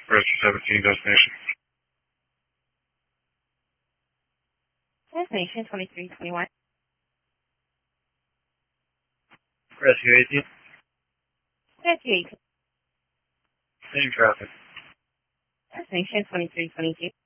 Rescue 17, destination. Destination 2321. Rescue 18. Rescue 18. Same traffic. Destination 2322.